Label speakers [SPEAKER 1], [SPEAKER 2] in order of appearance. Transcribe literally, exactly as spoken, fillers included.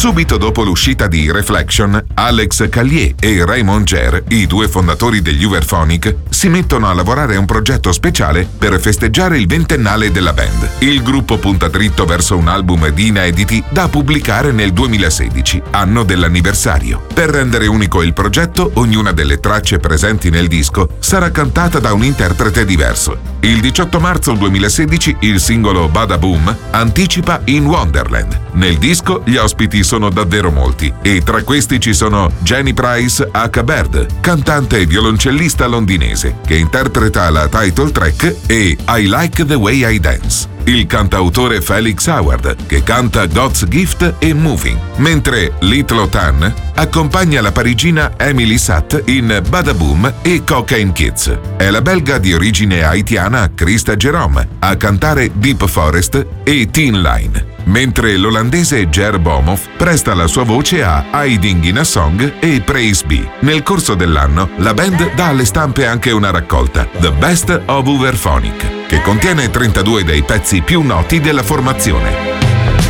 [SPEAKER 1] Subito dopo l'uscita di Reflection, Alex Callier e Raymond Jer, i due fondatori degli Uberphonic, si mettono a lavorare a un progetto speciale per festeggiare il ventennale della band. Il gruppo punta dritto verso un album di inediti da pubblicare nel duemilasedici, anno dell'anniversario. Per rendere unico il progetto, ognuna delle tracce presenti nel disco sarà cantata da un interprete diverso. Il diciotto marzo duemilasedici il singolo Bada Boom anticipa In Wonderland. Nel disco gli ospiti sono davvero molti e tra questi ci sono Jenny Price aka Bird, cantante e violoncellista londinese, che interpreta la title track, e I Like the Way I Dance, il cantautore Felix Howard, che canta God's Gift e Moving, mentre Little Tan accompagna la parigina Emily Satt in Bada Boom e Cocaine Kids. È la belga di origine haitiana Krista Jerome a cantare Deep Forest e Teen Line, mentre l'olandese Jer Bomoff presta la sua voce a Hiding in a Song e Praise Be. Nel corso dell'anno la band dà alle stampe anche una raccolta, The Best of Uberphonic, che contiene trentadue dei pezzi più noti della formazione.